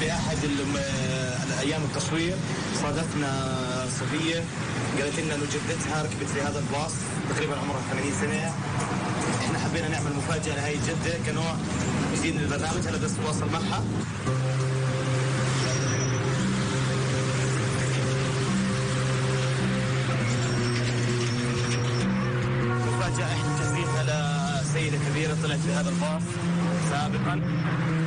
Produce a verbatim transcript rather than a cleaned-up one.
في احد ايام التصوير صادفنا صبيه قالت لنا انه جدتها ركبت في هذا الباص تقريبا عمرها ثمانين سنه. احنا حبينا نعمل مفاجاه لهي الجده كنوع جديد من البرنامج. هلا بس تواصل معها. مفاجاه احنا جاهزينها لسيده كبيره طلعت في هذا الباص سابقا.